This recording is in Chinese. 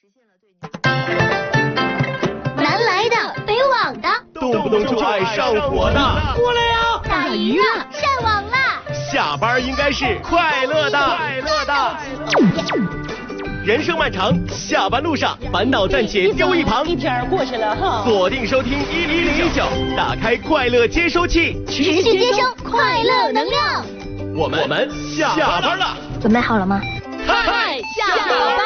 南来的，北往的， 动不动就爱上火的， 过来呀！ 打鱼啊，上网啦！ 下班应该是快乐的，人生漫长，下班路上烦恼暂且丢一旁， 一天过去了哈。 锁定收听1019，打开快乐接收器， 持续接收快乐能量。 我们下班了， 准备好了吗？ 嗨， 下班。